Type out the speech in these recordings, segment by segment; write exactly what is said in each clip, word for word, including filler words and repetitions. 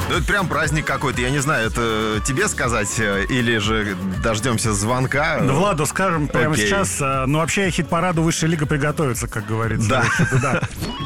Ну, это прям праздник какой-то, я не знаю, это тебе сказать или же дождемся звонка? Да, Владу скажем прямо Окей. сейчас. Ну, вообще, хит-параду высшая лига приготовится, как говорится. Да. Да.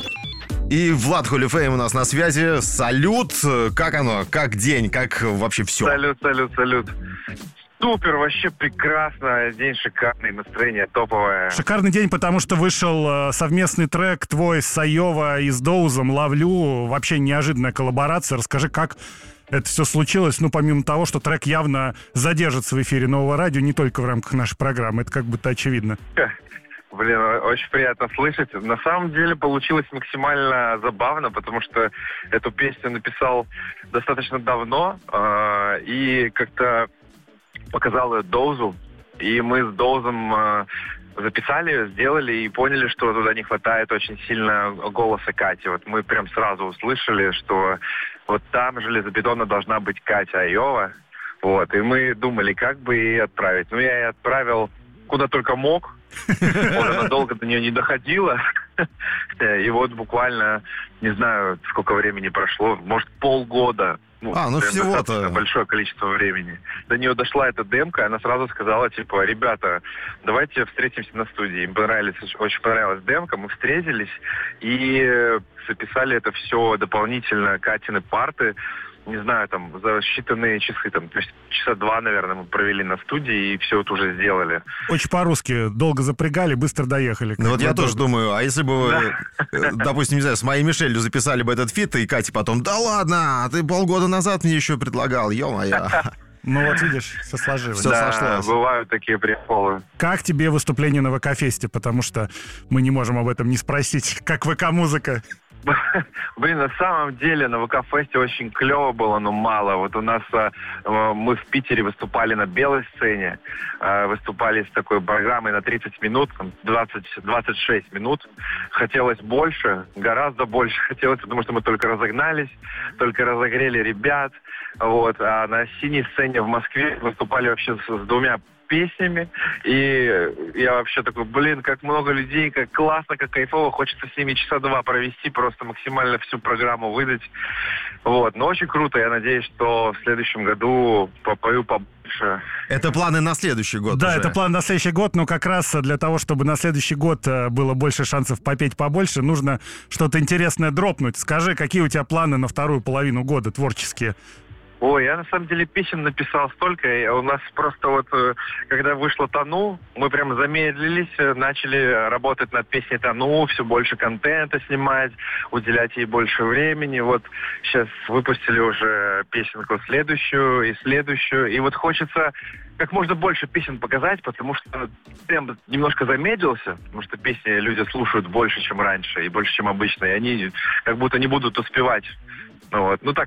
И Влад Холифейм у нас на связи. Салют! Как оно? Как день? Как вообще все? Салют, салют, салют. Супер, вообще прекрасно. День шикарный, настроение топовое. Шикарный день, потому что вышел э, совместный трек твой с Сайова и с Доузом «Ловлю». Вообще неожиданная коллаборация. Расскажи, как это все случилось, ну, помимо того, что трек явно задержится в эфире Нового радио, не только в рамках нашей программы. Это как будто очевидно. Блин, очень приятно слышать. На самом деле получилось максимально забавно, потому что эту песню написал достаточно давно э, и как-то показал ее Доузу. И мы с Доузом э, записали ее, сделали и поняли, что туда не хватает очень сильно голоса Кати. Вот мы прям сразу услышали, что вот там железобетонно должна быть Катя Айова. Вот, и мы думали, как бы ее отправить. Ну, я ее отправил куда только мог. Уже надолго до нее не доходило. И вот буквально, не знаю, сколько времени прошло, может, полгода. Ну, а, ну всего-то. Большое количество времени. До нее дошла эта демка, и она сразу сказала, типа, ребята, давайте встретимся на студии. Им понравились, очень понравилась демка, мы встретились и записали это все дополнительно, Катины парты. Не знаю, там, за считанные часы, там, то есть часа два, наверное, мы провели на студии и все это уже сделали. Очень по-русски. Долго запрягали, быстро доехали. Ну вот я тоже думаю, а если бы вы, Да. допустим, не знаю, с моей Мишелью записали бы этот фит, и Катя потом, да ладно, ты полгода назад мне еще предлагал, ё-моё. Ну вот видишь, все сложилось. Всё Да, сошлось. бывают такие приколы. Как тебе выступление на ВК-фесте? Потому что мы не можем об этом не спросить. Как ВК-музыка? Блин, на самом деле на ВК-фесте очень клево было, но мало. Вот у нас э, мы в Питере выступали на белой сцене, э, выступали с такой программой на тридцать минут, там, двадцать двадцать шесть минут. Хотелось больше, гораздо больше хотелось, потому что мы только разогнались, только разогрели ребят. Вот. А на синей сцене в Москве выступали вообще с, с двумя песнями, и я вообще такой, блин, как много людей, как классно, как кайфово, хочется с ними часа два провести, просто максимально всю программу выдать. Вот, но очень круто, я надеюсь, что в следующем году попою побольше. Это планы на следующий год Да, уже. это план на следующий год, но как раз для того, чтобы на следующий год э, было больше шансов попеть побольше, нужно что-то интересное дропнуть. Скажи, какие у тебя планы на вторую половину года творческие? Ой, я на самом деле песен написал столько. И у нас просто вот, э, когда вышло «Тону», мы прям замедлились, э, начали работать над песней «Тону», все больше контента снимать, уделять ей больше времени. Вот сейчас выпустили уже песенку следующую и следующую. И вот хочется как можно больше песен показать, потому что прям немножко замедлился, потому что песни люди слушают больше, чем раньше, и больше, чем обычно. И они как будто не будут успевать. Ну, вот. Ну так,